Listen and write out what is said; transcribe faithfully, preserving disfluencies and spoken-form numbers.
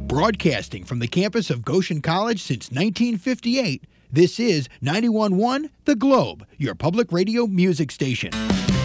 Broadcasting from the campus of Goshen College since nineteen fifty-eight, this is ninety-one point one The Globe, your public radio music station.